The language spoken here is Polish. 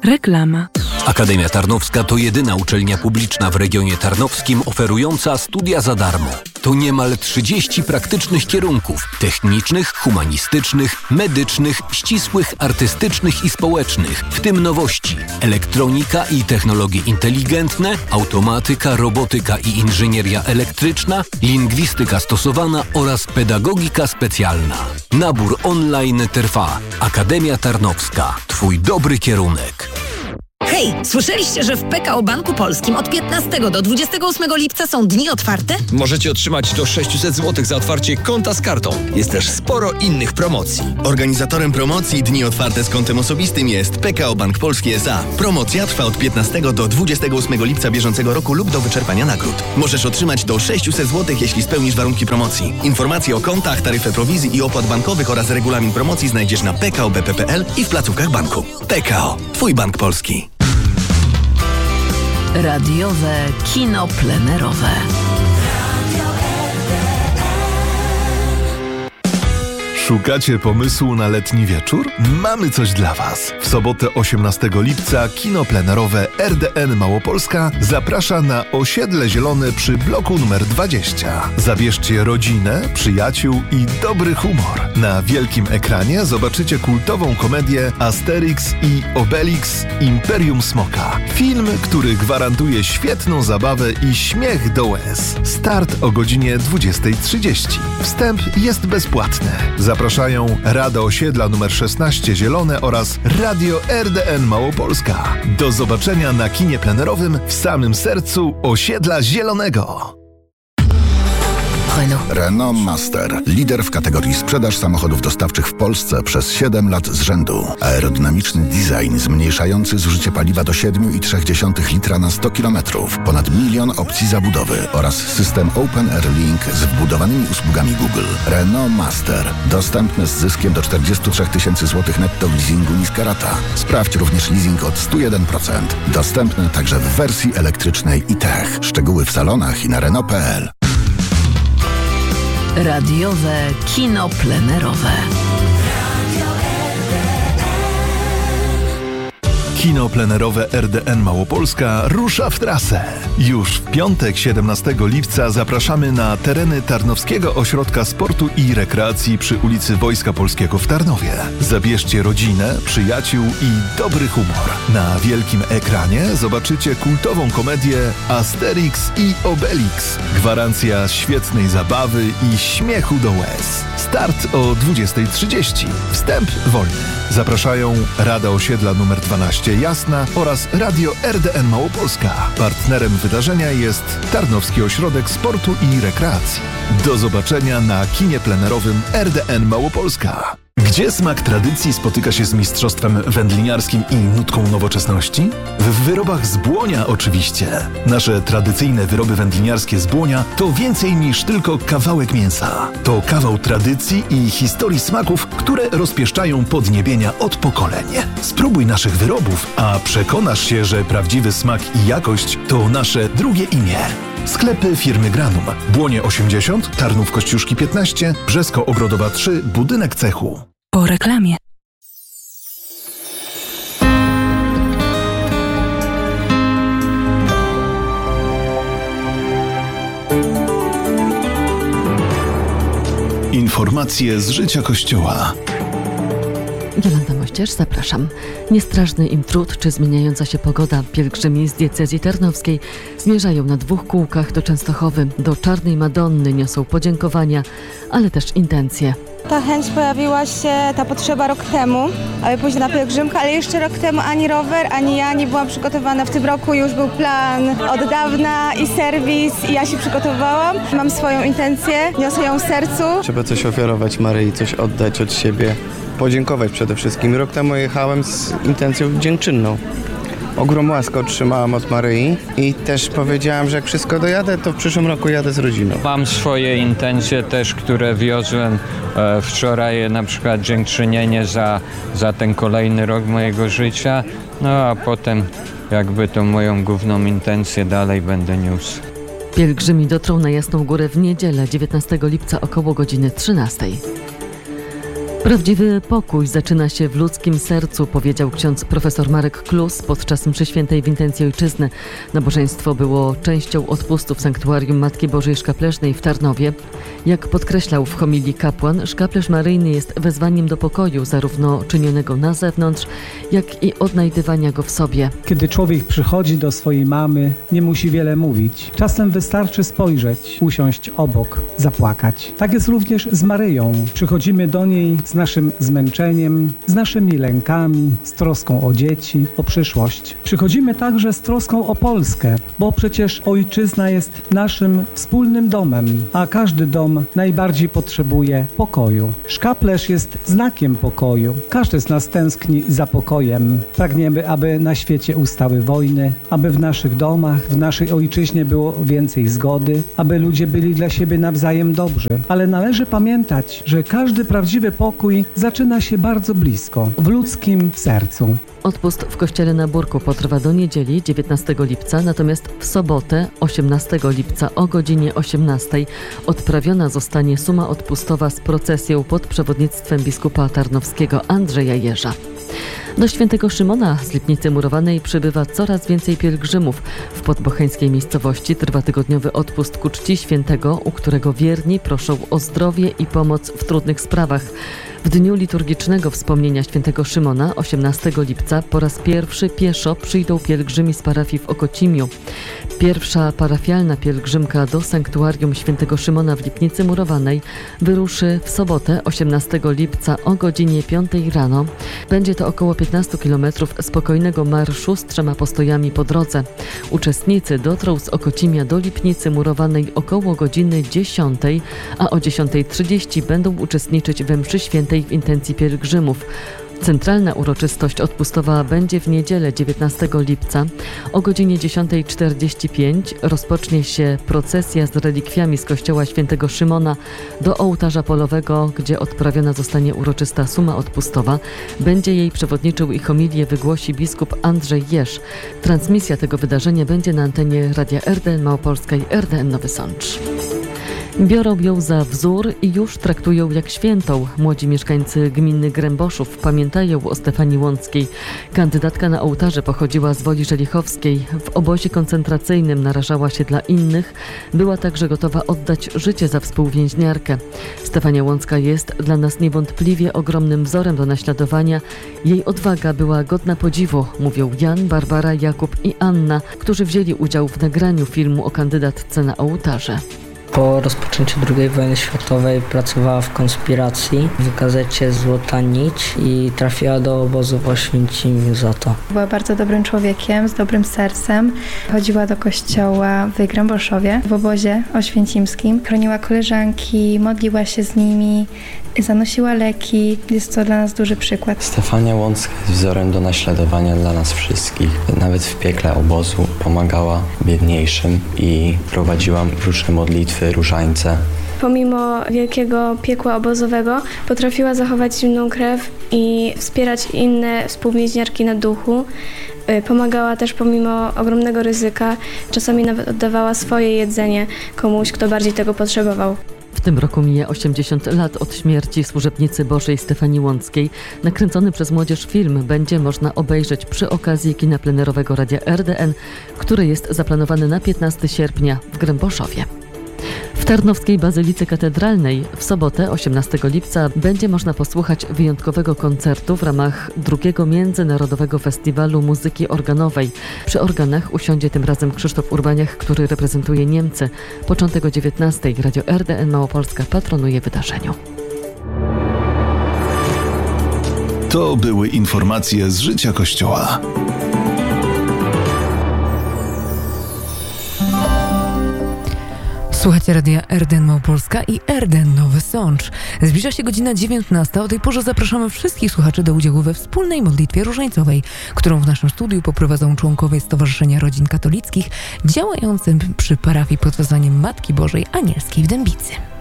Reklama. Akademia Tarnowska to jedyna uczelnia publiczna w regionie tarnowskim oferująca studia za darmo. To niemal 30 praktycznych kierunków technicznych, humanistycznych, medycznych, ścisłych, artystycznych i społecznych, w tym nowości: elektronika i technologie inteligentne, automatyka, robotyka i inżynieria elektryczna, lingwistyka stosowana oraz pedagogika specjalna. Nabór online trwa. Akademia Tarnowska. Twój dobry kierunek. Hej, słyszeliście, że w PKO Banku Polskim od 15 do 28 lipca są dni otwarte? Możecie otrzymać do 600 zł za otwarcie konta z kartą. Jest też sporo innych promocji. Organizatorem promocji Dni Otwarte z kontem osobistym jest PKO Bank Polski S.A. Promocja trwa od 15 do 28 lipca bieżącego roku lub do wyczerpania nagród. Możesz otrzymać do 600 zł, jeśli spełnisz warunki promocji. Informacje o kontach, taryfę prowizji i opłat bankowych oraz regulamin promocji znajdziesz na pkobp.pl i w placówkach banku. PKO. Twój bank polski. Radiowe kino plenerowe. Szukacie pomysłu na letni wieczór? Mamy coś dla Was. W sobotę 18 lipca kino plenerowe RDN Małopolska zaprasza na Osiedle Zielone przy bloku numer 20. Zabierzcie rodzinę, przyjaciół i dobry humor. Na wielkim ekranie zobaczycie kultową komedię Asterix i Obelix Imperium Smoka. Film, który gwarantuje świetną zabawę i śmiech do łez. Start o godzinie 20:30. Wstęp jest bezpłatny. Zapraszają Rada Osiedla nr 16 Zielone oraz Radio RDN Małopolska. Do zobaczenia na kinie plenerowym w samym sercu Osiedla Zielonego. Renault Master. Lider w kategorii sprzedaż samochodów dostawczych w Polsce przez 7 lat z rzędu. Aerodynamiczny design zmniejszający zużycie paliwa do 7,3 litra na 100 km. Ponad 1 milion opcji zabudowy oraz system Open Air Link z wbudowanymi usługami Google. Renault Master. Dostępny z zyskiem do 43 000 zł netto w leasingu niska rata. Sprawdź również leasing od 101%. Dostępny także w wersji elektrycznej i tech. Szczegóły w salonach i na Renault.pl. Radiowe kino plenerowe. Kino plenerowe RDN Małopolska rusza w trasę. Już w piątek 17 lipca zapraszamy na tereny Tarnowskiego Ośrodka Sportu i Rekreacji przy ulicy Wojska Polskiego w Tarnowie. Zabierzcie rodzinę, przyjaciół i dobry humor. Na wielkim ekranie zobaczycie kultową komedię Asterix i Obelix. Gwarancja świetnej zabawy i śmiechu do łez. Start o 20:30. Wstęp wolny. Zapraszają Rada Osiedla nr 12 Jasna oraz Radio RDN Małopolska. Partnerem wydarzenia jest Tarnowski Ośrodek Sportu i Rekreacji. Do zobaczenia na kinie plenerowym RDN Małopolska. Gdzie smak tradycji spotyka się z mistrzostwem wędliniarskim i nutką nowoczesności? W wyrobach z Błonia oczywiście. Nasze tradycyjne wyroby wędliniarskie z Błonia to więcej niż tylko kawałek mięsa. To kawał tradycji i historii smaków, które rozpieszczają podniebienia od pokoleń. Spróbuj naszych wyrobów, a przekonasz się, że prawdziwy smak i jakość to nasze drugie imię. Sklepy firmy Granum. Błonie 80, Tarnów Kościuszki 15, Brzesko-Ogrodowa 3, budynek cechu. Po reklamie. Informacje z życia Kościoła. Jolanta Mościerz, zapraszam. Niestraszny im trud czy zmieniająca się pogoda. Pielgrzymi z diecezji tarnowskiej zmierzają na 2 kółkach do Częstochowy. Do Czarnej Madonny niosą podziękowania, ale też intencje. Ta chęć pojawiła się, ta potrzeba rok temu, aby pójść na pielgrzymkę, ale jeszcze rok temu ani rower, ani ja nie byłam przygotowana. W tym roku już był plan od dawna i serwis i ja się przygotowałam. Mam swoją intencję, niosę ją w sercu. Trzeba coś ofiarować Maryi, coś oddać od siebie, podziękować przede wszystkim. Rok temu jechałem z intencją dziękczynną. Ogrom łaski otrzymałam od Maryi i też powiedziałam, że jak wszystko dojadę, to w przyszłym roku jadę z rodziną. Mam swoje intencje też, które wiozłem wczoraj, na przykład dziękczynienie za ten kolejny rok mojego życia, no a potem jakby tą moją główną intencję dalej będę niósł. Pielgrzymi dotrą na Jasną Górę w niedzielę 19 lipca około godziny 13. Prawdziwy pokój zaczyna się w ludzkim sercu, powiedział ksiądz profesor Marek Klus podczas mszy świętej w intencji ojczyzny. Nabożeństwo było częścią odpustu w sanktuarium Matki Bożej Szkaplesznej w Tarnowie. Jak podkreślał w homilii kapłan, szkaplerz maryjny jest wezwaniem do pokoju, zarówno czynionego na zewnątrz, jak i odnajdywania go w sobie. Kiedy człowiek przychodzi do swojej mamy, nie musi wiele mówić. Czasem wystarczy spojrzeć, usiąść obok, zapłakać. Tak jest również z Maryją. Przychodzimy do niej z naszym zmęczeniem, z naszymi lękami, z troską o dzieci, o przyszłość. Przychodzimy także z troską o Polskę, bo przecież ojczyzna jest naszym wspólnym domem, a każdy dom najbardziej potrzebuje pokoju. Szkaplerz jest znakiem pokoju. Każdy z nas tęskni za pokojem. Pragniemy, aby na świecie ustały wojny, aby w naszych domach, w naszej ojczyźnie było więcej zgody, aby ludzie byli dla siebie nawzajem dobrzy. Ale należy pamiętać, że każdy prawdziwy pokój zaczyna się bardzo blisko, w ludzkim sercu. Odpust w kościele na Burku potrwa do niedzieli 19 lipca, natomiast w sobotę 18 lipca o godzinie 18 odprawiona zostanie suma odpustowa z procesją pod przewodnictwem biskupa tarnowskiego Andrzeja Jerza. Do Świętego Szymona z Lipnicy Murowanej przybywa coraz więcej pielgrzymów. W podbocheńskiej miejscowości trwa tygodniowy odpust ku czci świętego, u którego wierni proszą o zdrowie i pomoc w trudnych sprawach. W dniu liturgicznego wspomnienia Świętego Szymona 18 lipca po raz pierwszy pieszo przyjdą pielgrzymi z parafii w Okocimiu. Pierwsza parafialna pielgrzymka do sanktuarium Świętego Szymona w Lipnicy Murowanej wyruszy w sobotę 18 lipca o godzinie 5 rano. Będzie to około 15 km spokojnego marszu z 3 postojami po drodze. Uczestnicy dotrą z Okocimia do Lipnicy Murowanej około godziny 10, a o 10:30 będą uczestniczyć we mszy świętej w intencji pielgrzymów. Centralna uroczystość odpustowa będzie w niedzielę 19 lipca. O godzinie 10:45 rozpocznie się procesja z relikwiami z kościoła Świętego Szymona do ołtarza polowego, gdzie odprawiona zostanie uroczysta suma odpustowa. Będzie jej przewodniczył i homilię wygłosi biskup Andrzej Jerz. Transmisja tego wydarzenia będzie na antenie Radia RDN Małopolska i RDN Nowy Sącz. Biorą ją za wzór i już traktują jak świętą. Młodzi mieszkańcy gminy Gręboszów pamiętają o Stefanii Łąckiej. Kandydatka na ołtarze pochodziła z Woli Żelichowskiej. W obozie koncentracyjnym narażała się dla innych. Była także gotowa oddać życie za współwięźniarkę. Stefania Łącka jest dla nas niewątpliwie ogromnym wzorem do naśladowania. Jej odwaga była godna podziwu, mówią Jan, Barbara, Jakub i Anna, którzy wzięli udział w nagraniu filmu o kandydatce na ołtarze. Po rozpoczęciu II wojny światowej pracowała w konspiracji w gazecie Złota Nić i trafiła do obozu w Oświęcimiu za to. Była bardzo dobrym człowiekiem, z dobrym sercem. Chodziła do kościoła w Gręboszowie, w obozie oświęcimskim. Chroniła koleżanki, modliła się z nimi, zanosiła leki. Jest to dla nas duży przykład. Stefania Łącka jest wzorem do naśladowania dla nas wszystkich. Nawet w piekle obozu pomagała biedniejszym i prowadziła różne modlitwy, różańce. Pomimo wielkiego piekła obozowego potrafiła zachować zimną krew i wspierać inne współwięźniarki na duchu. Pomagała też pomimo ogromnego ryzyka. Czasami nawet oddawała swoje jedzenie komuś, kto bardziej tego potrzebował. W tym roku mija 80 lat od śmierci służebnicy Bożej Stefanii Łąckiej. Nakręcony przez młodzież film będzie można obejrzeć przy okazji kina plenerowego Radia RDN, który jest zaplanowany na 15 sierpnia w Gręboszowie. W Tarnowskiej Bazylice Katedralnej w sobotę 18 lipca będzie można posłuchać wyjątkowego koncertu w ramach drugiego Międzynarodowego Festiwalu Muzyki Organowej. Przy organach usiądzie tym razem Krzysztof Urbaniak, który reprezentuje Niemcy. Początek o 19 Radio RDN Małopolska patronuje wydarzeniu. To były informacje z życia Kościoła. Słuchajcie Radia RDN Małopolska i RDN Nowy Sącz. Zbliża się godzina 19. O tej porze zapraszamy wszystkich słuchaczy do udziału we wspólnej modlitwie różańcowej, którą w naszym studiu poprowadzą członkowie Stowarzyszenia Rodzin Katolickich działającym przy parafii pod wezwaniem Matki Bożej Anielskiej w Dębicy.